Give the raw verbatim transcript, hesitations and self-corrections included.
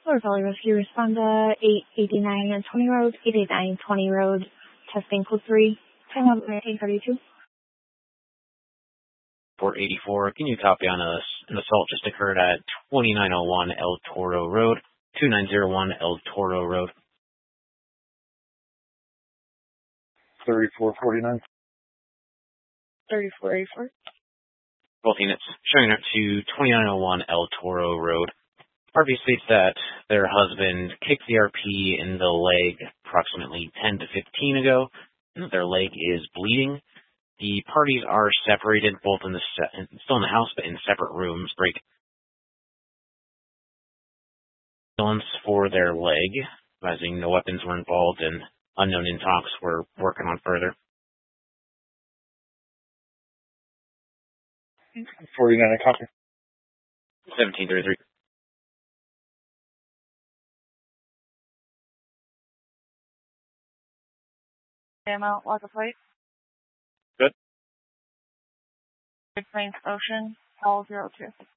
Lower Valley Rescue, respond to eight eighty-nine twenty Road, eight eighty-nine twenty Road, testing code three, ten eight thirty-two. four eighty-four, can you copy on a, an assault just occurred at twenty-nine oh one El Toro Road, two nine zero one El Toro Road? thirty-four forty-nine. thirty-four eighty-four. Both units showing up to twenty-nine oh one El Toro Road. R V states that their husband kicked the R P in the leg approximately ten to fifteen ago. Their leg is bleeding. The parties are separated, both in the se- still in the house, but in separate rooms. Break ambulance for their leg, advising no weapons were involved and unknown intox we're working on further. forty-nine, copy. seventeen thirty-three. Ammo, lock of plate. Good. Good Plains Ocean, call zero two.